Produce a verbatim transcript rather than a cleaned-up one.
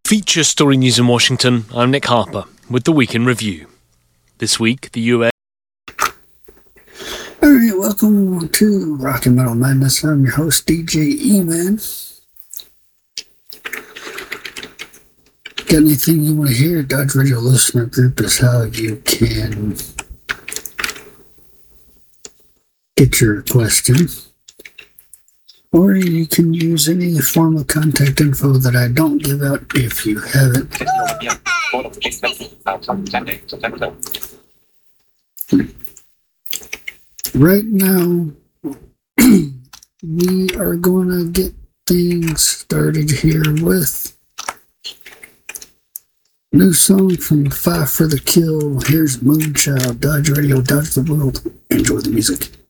Feature Story News in Washington, I'm Nick Harper with the Week in Review. This week, the U S... Alright, welcome to Rock and Metal Madness. I'm your host, D J E-Man. Got anything you want to hear? Dodge Radio Listener Group is how you can get your question. Or you can use any form of contact info that I don't give out if you haven't. Right now, we are going to get things started here with a new song from Five for the Kill. Here's Moonchild, Dodge Radio, Dodge the World. Enjoy the music.